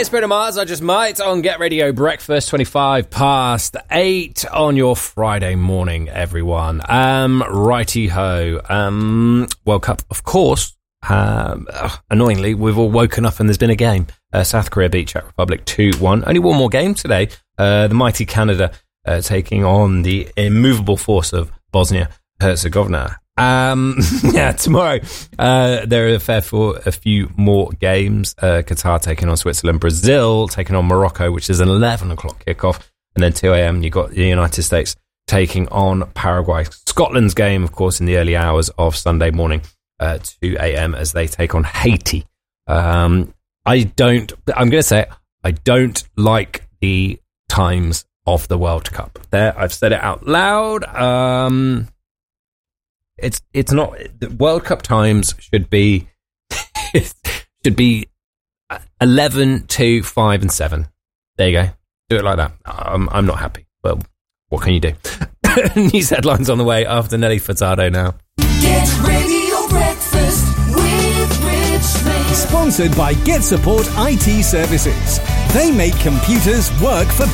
It's Bruno Mars, I Just Might on Get Radio Breakfast, 25 past 8 on your Friday morning, everyone. Righty-ho. World Cup, of course. Annoyingly, we've all woken up and there's been a game. South Korea beat Czech Republic 2-1. Only one more game today. The mighty Canada taking on the immovable force of Bosnia-Herzegovina. Tomorrow there are a few more games. Qatar taking on Switzerland, Brazil taking on Morocco, which is an 11 o'clock kickoff, and then 2 a.m. you've got the United States taking on Paraguay. Scotland's game, of course, in the early hours of Sunday morning, 2 a.m. as they take on Haiti. I don't like the times of the World Cup. There, I've said it out loud. It's not, the World Cup times should be 11, 2, 5 and 7. There you go. Do it like that. I'm not happy. Well, what can you do? News headlines on the way after Nelly Furtado now. Get Radio Breakfast with Rich Mayer. Sponsored by Get Support IT Services. They make computers work for